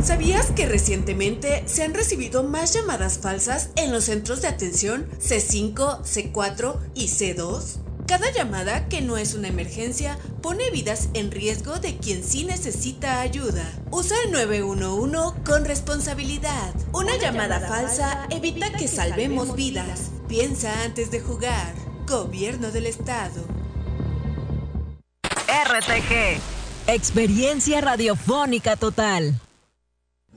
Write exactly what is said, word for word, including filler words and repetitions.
¿Sabías que recientemente se han recibido más llamadas falsas en los centros de atención C cinco, C cuatro y C dos? Cada llamada que no es una emergencia pone vidas en riesgo de quien sí necesita ayuda. Usa el nueve uno uno con responsabilidad. Una, una llamada, llamada falsa, falsa evita que, que salvemos, salvemos vidas. vidas. Piensa antes de jugar. Gobierno del Estado. R T G. Experiencia radiofónica total.